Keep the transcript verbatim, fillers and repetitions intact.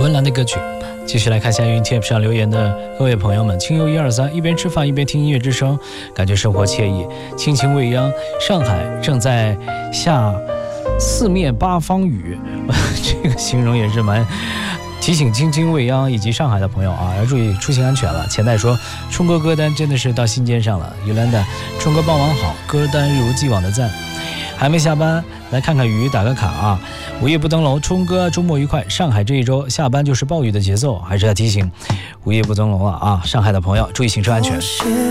温岚的歌曲。继续来看下云 T F 上留言的各位朋友们，清幽一二三，一边吃饭一边听音乐之声，感觉生活惬意，亲情未央。上海正在下四面八方雨，这个形容也是蛮提醒京津未央以及上海的朋友啊，要注意出行安全了。钱代说，冲哥歌单真的是到心尖上了。尤兰达，冲哥傍晚好，歌单一如既往的赞。还没下班，来看看雨，打个卡啊！午夜不登楼，冲哥周末愉快。上海这一周下班就是暴雨的节奏，还是要提醒午夜不登楼了啊！上海的朋友注意行车安全。